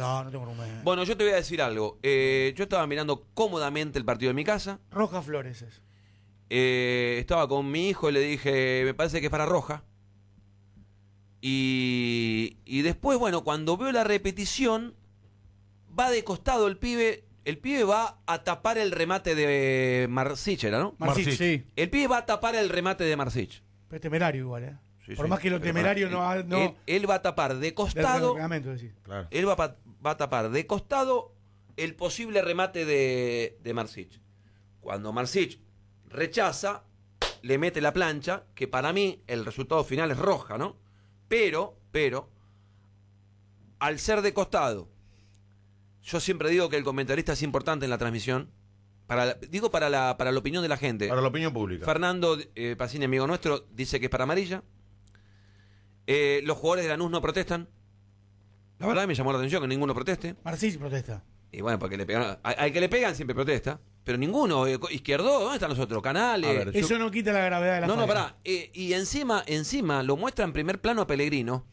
No tengo argumento. Bueno, yo te voy a decir algo. Yo estaba mirando cómodamente el partido de mi casa. Roja Flores es. Estaba con mi hijo y le dije, me parece que es para Roja. Y después, bueno, cuando veo la repetición, va de costado el pibe. El pibe va a tapar el remate de Marsic, ¿era, no? Marsic, sí. El pibe va a tapar el remate de Marsic. Pero es temerario igual, ¿eh? Sí, Por sí. más que lo Pero temerario él va a tapar de costado. Claro. Él va a tapar de costado el posible remate de Marsic. Cuando Marsic rechaza, le mete la plancha, que para mí el resultado final es roja, ¿no? Pero, al ser de costado, yo siempre digo que el comentarista es importante en la transmisión. Para la opinión de la gente. Para la opinión pública. Fernando Pacini, amigo nuestro, dice que es para amarilla. Los jugadores de Lanús no protestan. La verdad me llamó la atención que ninguno proteste. Marsic protesta. Y bueno, porque le pegan, al que le pegan siempre protesta. Pero ninguno. Izquierdo, ¿dónde están los otros? Canales. A ver, Eso no quita la gravedad de la No, falla. pará. Y encima lo muestra en primer plano a Pellegrino.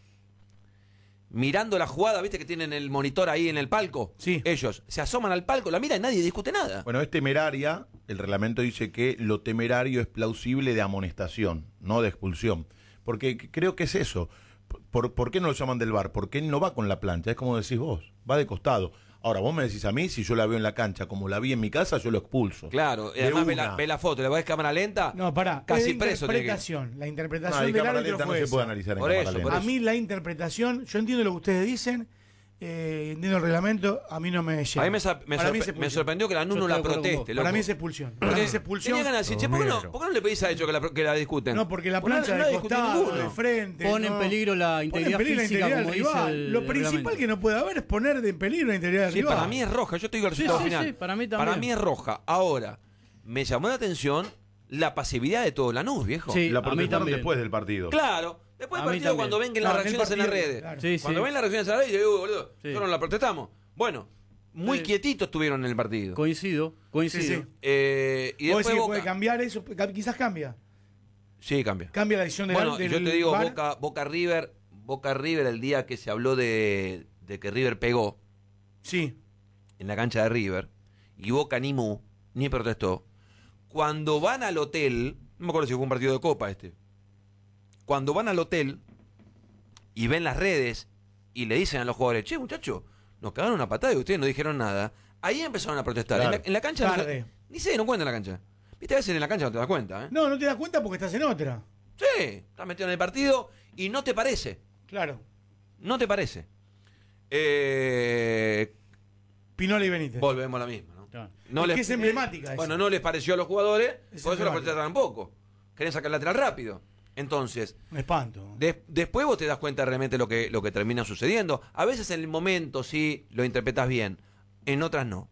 Mirando la jugada, ¿viste que tienen el monitor ahí en el palco? Sí. Ellos se asoman al palco, la miran y nadie discute nada. Bueno, es temeraria. El reglamento dice que lo temerario es plausible de amonestación, no de expulsión. Porque creo que es eso. ¿Por qué no lo llaman del VAR? Porque él no va con la plancha, es como decís vos, va de costado. Ahora, vos me decís a mí, si yo la veo en la cancha como la vi en mi casa, yo lo expulso. Claro, De además una. ve la foto, la ves cámara lenta. No, pará. Casi es preso. tiene que- interpretación. La No, interpretación en del cámara árbitro lenta no fue se puede esa. analizar en Por cámara eso, lenta. por A mí la interpretación, yo entiendo lo que ustedes dicen, entiendo el reglamento, a mí no me llega. A mí me Para mí es me expulsión. sorprendió que la NU Yo no la estoy de acuerdo con proteste. vos. Para loco. mí es expulsión. Para mí es expulsión. Tenía ganas de decir, che, ¿por qué no le pedís a ellos que la discuten? No, porque la Porque plancha no de discute costado, ninguno. de frente. Pone en no. peligro la Pone en integridad peligro la física, integridad como del dice rival. el Lo principal reglamento. que no puede haber es poner en peligro la integridad del Sí, rival. para mí es roja, yo te digo el resultado sí, final. sí, para mí también. Para mí es roja. Ahora, me llamó la atención la pasividad de todo Lanús, viejo. Sí. La a mí protestaron también. después del partido. Claro, después A del mí partido también. cuando vengan No, las en el reacciones en las partido, redes. claro. Sí, Cuando sí. ven las reacciones en las redes, yo digo, boludo, Sí. nosotros no la protestamos. Bueno, muy Sí. quietitos estuvieron en el partido. Coincido. Sí, sí. Y ¿Vos después decís que Boca. puede cambiar eso? Quizás cambia. Sí, cambia. Cambia la decisión del Bueno, del yo te digo, VAR. Boca River el día que se habló de que River pegó Sí. en la cancha de River y Boca ni protestó. Cuando van al hotel, no me acuerdo si fue un partido de Copa cuando van al hotel y ven las redes y le dicen a los jugadores, che, muchachos, nos cagaron una patada y ustedes no dijeron nada, ahí empezaron a protestar. Claro. En la cancha Tarde. ni se dieron cuenta en la cancha. Viste, a veces en la cancha no te das cuenta, ¿eh? No, no te das cuenta porque estás en otra. Sí, estás metido en el partido y no te parece. Claro. No te parece. Pinola y Benítez. Volvemos a la misma, ¿no? Claro. Es que es emblemática esa. Bueno, no les pareció a los jugadores, Es por eso la emblemática. protestaron poco. Querían sacar el lateral rápido. Entonces, Un espanto. después vos te das cuenta realmente lo que termina sucediendo. A veces en el momento sí lo interpretas bien, en otras no.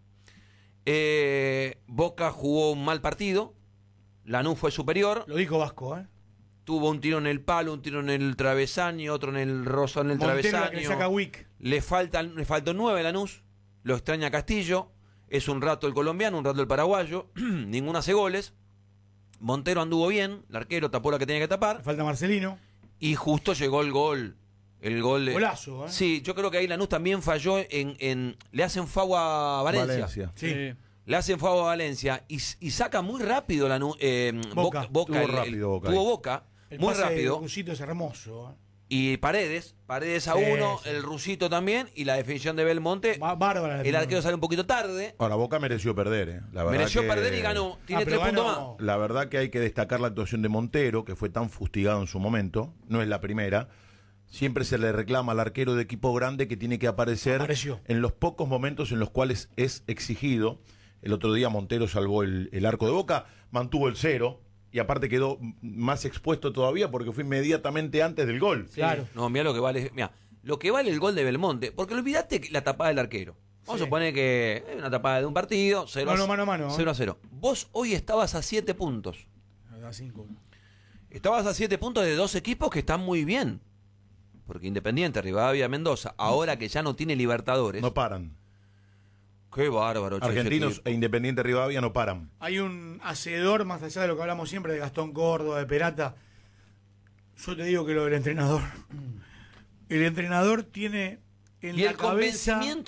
Boca jugó un mal partido, Lanús fue superior, Lo dijo Vasco, ¿eh? tuvo un tiro en el palo, un tiro en el travesaño, otro en el rozo en el Montero la que le travesaño. saca Wick. Le faltó 9 a Lanús, lo extraña Castillo, es un rato el colombiano, un rato el paraguayo, ninguno hace goles. Montero anduvo bien, el arquero tapó la que tenía que tapar Falta Marcelino. y justo llegó el gol. El gol de... Golazo, ¿eh? Sí, yo creo que ahí Lanús también falló le hacen FAU a Valencia. Sí. Le hacen FAU a Valencia y saca muy rápido Lanús, Boca. Boca, Tuvo rápido Boca tuvo ahí. Boca, El muy pase de rápido. Rusito es hermoso. ¿eh? Y Paredes a Sí, uno, sí. el Rusito también y la definición de Belmonte. Bárbara la El definición. arquero sale un poquito tarde. Ahora, Boca mereció perder, La verdad Mereció que- perder y ganó. Tiene pero 3 puntos ganó. más. La verdad que hay que destacar la actuación de Montero, que fue tan fustigado en su momento, no es la primera. Siempre se le reclama al arquero de equipo grande que tiene que aparecer Apareció. en los pocos momentos en los cuales es exigido. El otro día Montero salvó el arco de Boca, mantuvo el 0 y aparte quedó más expuesto todavía porque fue inmediatamente antes del gol. Claro. No, mira lo que vale. Mira, lo que vale el gol de Belmonte. Porque olvidaste la tapada del arquero. Vamos Sí. a suponer que es una tapada de un partido, 0 Mano a mano, 0 a 0. Vos hoy estabas a 7 puntos. Da 5. Estabas a 7 puntos de 2 equipos que están muy bien. Porque Independiente, Rivadavia, Mendoza, ahora que ya no tiene Libertadores. No paran. Qué bárbaro, che, Argentinos ese equipo. e Independiente Rivadavia no paran. Hay un hacedor, más allá de lo que hablamos siempre, de Gastón Córdoba, de Perata. Yo te digo que lo del entrenador. El entrenador tiene en Y la el cabeza... convencimiento